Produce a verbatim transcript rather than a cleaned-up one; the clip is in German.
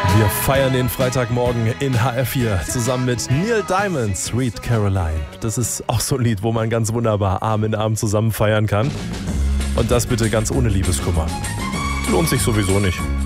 Wir feiern den Freitagmorgen in H R vier zusammen mit Neil Diamond, Sweet Caroline. Das ist auch so ein Lied, wo man ganz wunderbar Arm in Arm zusammen feiern kann. Und das bitte ganz ohne Liebeskummer. Lohnt sich sowieso nicht.